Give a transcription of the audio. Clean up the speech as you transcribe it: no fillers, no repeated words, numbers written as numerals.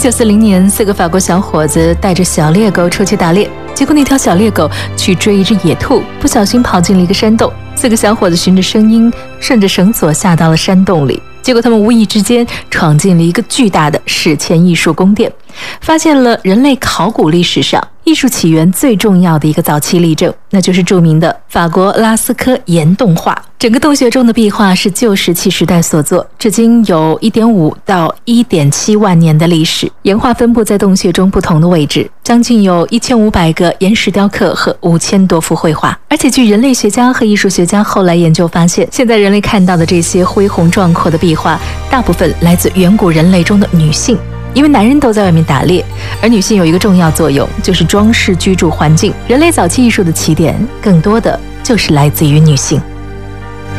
1940年，4个法国小伙子带着小猎狗出去打猎，结果那条小猎狗去追一只野兔，不小心跑进了一个山洞。4个小伙子循着声音，顺着绳索下到了山洞里，结果他们无意之间闯进了一个巨大的史前艺术宫殿，发现了人类考古历史上艺术起源最重要的一个早期例证，那就是著名的法国拉斯科岩洞画。整个洞穴中的壁画是旧石器时代所作，至今有 1.5 到 1.7 万年的历史。岩画分布在洞穴中不同的位置，将近有1500个岩石雕刻和5000多幅绘画。而且据人类学家和艺术学家后来研究发现，现在人类看到的这些恢宏壮阔的壁画，大部分来自远古人类中的女性。因为男人都在外面打猎，而女性有一个重要作用，就是装饰居住环境。人类早期艺术的起点，更多的就是来自于女性。